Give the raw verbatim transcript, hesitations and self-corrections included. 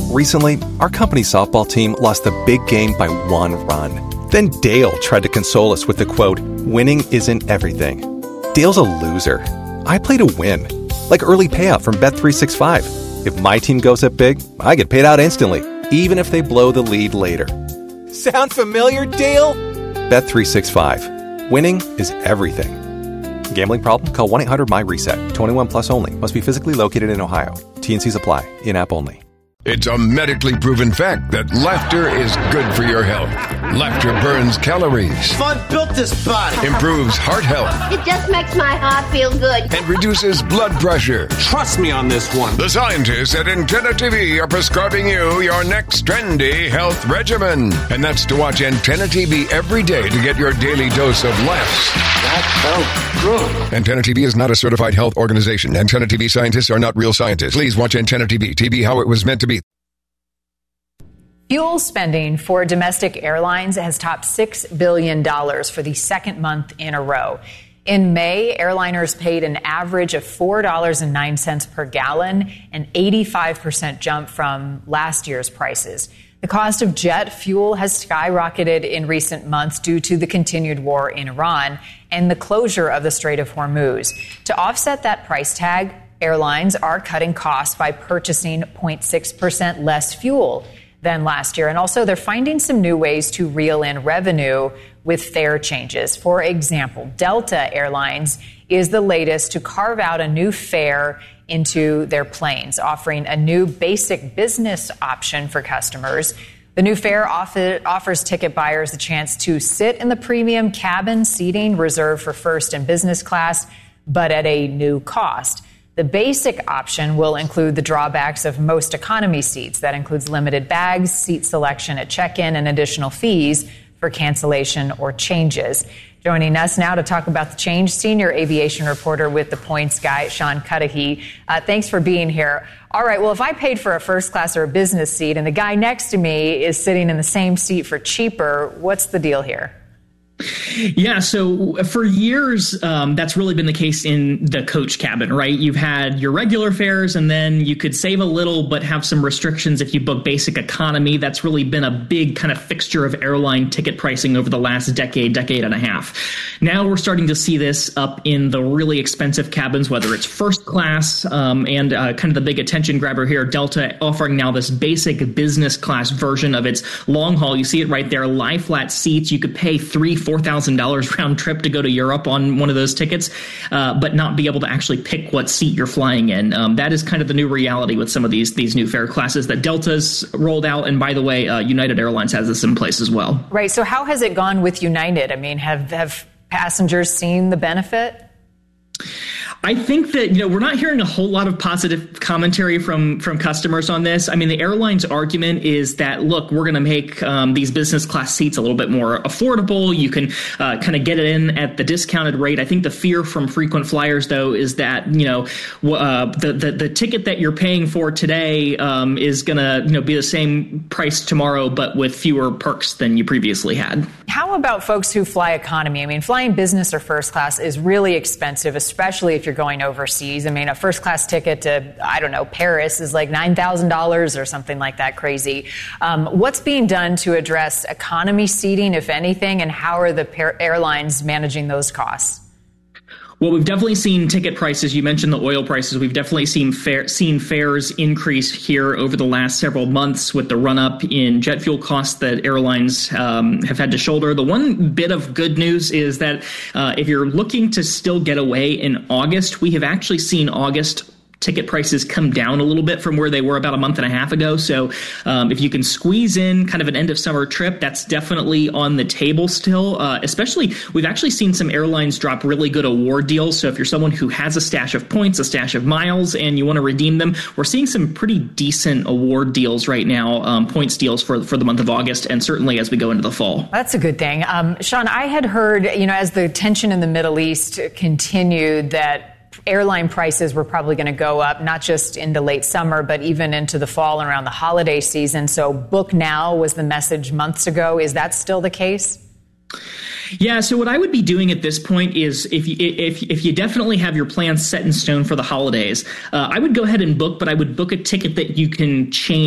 Recently, our company's softball team lost the big game by one run. Then Dale tried to console us with the quote, "Winning isn't everything." Dale's a loser. I play to win. Like early payout from Bet three sixty-five. If my team goes up big, I get paid out instantly, even if they blow the lead later. Sound familiar, Dale? Bet three sixty-five. Winning is everything. Gambling problem? Call one eight hundred M Y reset. twenty-one plus only. Must be physically located in Ohio. T N Cs apply. In-app only. It's a medically proven fact that laughter is good for your health. Laughter burns calories. Fun built this body. Improves heart health. It just makes my heart feel good. And reduces blood pressure. Trust me on this one. The scientists at Antenna T V are prescribing you your next trendy health regimen. And that's to watch Antenna T V every day to get your daily dose of laughs. That felt good. Antenna T V is not a certified health organization. Antenna T V scientists are not real scientists. Please watch Antenna T V. T V how it was meant to be. Fuel spending for domestic airlines has topped six billion dollars for the second month in a row. In May, airliners paid an average of four dollars and nine cents per gallon, an eighty-five percent jump from last year's prices. The cost of jet fuel has skyrocketed in recent months due to the continued war in Iran and the closure of the Strait of Hormuz. To offset that price tag, airlines are cutting costs by purchasing zero point six percent less fuel than last year. And also, they're finding some new ways to reel in revenue with fare changes. For example, Delta Airlines is the latest to carve out a new fare into their planes, offering a new basic business option for customers. The new fare offer, offers ticket buyers the chance to sit in the premium cabin seating reserved for first and business class, but at a new cost. The basic option will include the drawbacks of most economy seats. That includes limited bags, seat selection at check-in, and additional fees for cancellation or changes. Joining us now to talk about the change, senior aviation reporter with The Points Guy, Sean Cudahy. Uh, thanks for being here. All right, well, if I paid for a first class or a business seat and the guy next to me is sitting in the same seat for cheaper, what's the deal here? Yeah, so for years, um, that's really been the case in the coach cabin, right? You've had your regular fares, and then you could save a little but have some restrictions if you book basic economy. That's really been a big kind of fixture of airline ticket pricing over the last decade, decade and a half. Now we're starting to see this up in the really expensive cabins, whether it's first class um, and uh, kind of the big attention grabber here, Delta offering now this basic business class version of its long haul. You see it right there, lie flat seats. You could pay three, four thousand dollars round trip to go to Europe on one of those tickets, uh, but not be able to actually pick what seat you're flying in. Um, that is kind of the new reality with some of these these new fare classes that Delta's rolled out. And by the way, uh, United Airlines has this in place as well. Right. So how has it gone with United? I mean, have have passengers seen the benefit? I think that, you know, we're not hearing a whole lot of positive commentary from from customers on this. I mean, the airline's argument is that, look, we're going to make um, these business class seats a little bit more affordable. You can uh, kind of get it in at the discounted rate. I think the fear from frequent flyers, though, is that, you know, uh, the, the the ticket that you're paying for today um, is going to, you know, be the same price tomorrow, but with fewer perks than you previously had. How about folks who fly economy? I mean, flying business or first class is really expensive, especially if you're going overseas. I mean, a first class ticket to, I don't know, Paris is like nine thousand dollars or something like that crazy. Um, what's being done to address economy seating, if anything, and how are the par- airlines managing those costs? Well, we've definitely seen ticket prices. You mentioned the oil prices. We've definitely seen fare, seen fares increase here over the last several months with the run-up in jet fuel costs that airlines um, have had to shoulder. The one bit of good news is that uh, if you're looking to still get away in August, we have actually seen August ticket prices come down a little bit from where they were about a month and a half ago. So um, if you can squeeze in kind of an end of summer trip, that's definitely on the table still. Uh, especially, we've actually seen some airlines drop really good award deals. So if you're someone who has a stash of points, a stash of miles, and you want to redeem them, we're seeing some pretty decent award deals right now, um, points deals for, for the month of August, and certainly as we go into the fall. That's a good thing. Um, Sean, I had heard, you know, as the tension in the Middle East continued, that airline prices were probably going to go up, not just into late summer, but even into the fall and around the holiday season. So book now was the message months ago. Is that still the case? Yeah, so what I would be doing at this point is if you, if, if you definitely have your plans set in stone for the holidays, uh, I would go ahead and book, but I would book a ticket that you can change